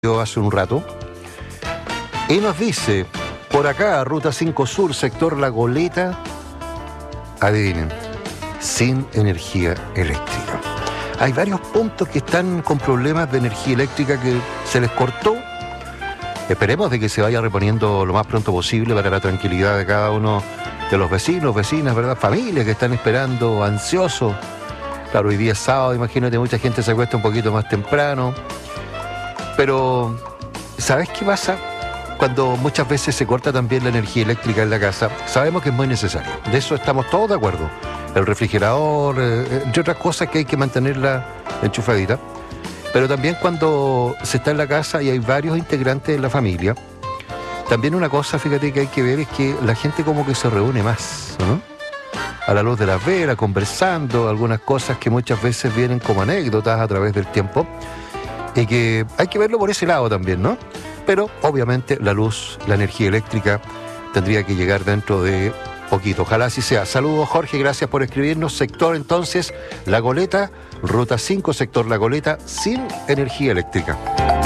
hace un rato, y nos dice, por acá, Ruta 5 Sur, sector La Goleta, adivinen, sin energía eléctrica. Hay varios puntos que están con problemas de energía eléctrica que se les cortó. Esperemos de que se vaya reponiendo lo más pronto posible para la tranquilidad de cada uno de los vecinos, vecinas, ¿verdad? Familias que están esperando, ansiosos. Claro, hoy día es sábado, imagínate, mucha gente se acuesta un poquito más temprano. Pero, ¿sabes qué pasa? Cuando muchas veces se corta también la energía eléctrica en la casa, sabemos que es muy necesario. De eso estamos todos de acuerdo. El refrigerador, entre otras cosas que hay que mantenerla enchufadita. Pero también cuando se está en la casa y hay varios integrantes de la familia, también una cosa, fíjate, que hay que ver es que la gente como que se reúne más, ¿no? A la luz de las velas, conversando, algunas cosas que muchas veces vienen como anécdotas a través del tiempo. Y que hay que verlo por ese lado también, ¿no? Pero obviamente la luz, la energía eléctrica tendría que llegar dentro de poquito. Ojalá así sea. Saludos, Jorge, gracias por escribirnos. Sector entonces La Goleta, Ruta 5, sector La Goleta, sin energía eléctrica.